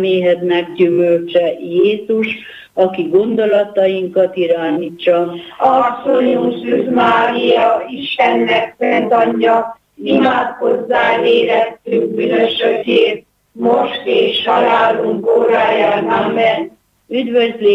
méhednek gyümölcse Jézus, aki gondolatainkat irányítsa. Asszonyunk Szűz Mária, Istennek szent anyja, imádkozzál érettünk bűnösökért, most és halálunk óráján. Amen. Üdvözlégy